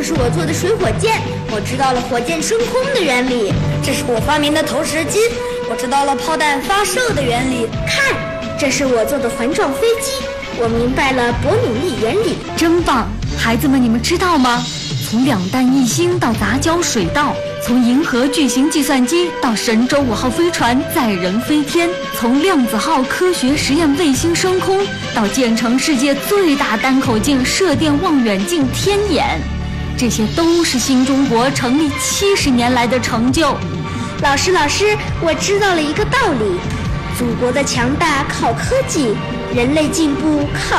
是我做的水火箭，我知道了火箭升空的原理。 这是我发明的投石机，我知道了炮弹发射的原理。 看，这是我做的环状飞机，我明白了伯努利原理。 真棒！孩子们，你们知道吗？从两弹一星到杂交水稻，从银河巨型计算机到神舟5号飞船载人飞天，从量子号科学实验卫星升空到建成世界最大单口径射电望远镜天眼，这些都是新中国成立70年来的成就。 老师，我知道了一个道理：祖国的强大靠科技，人类进步靠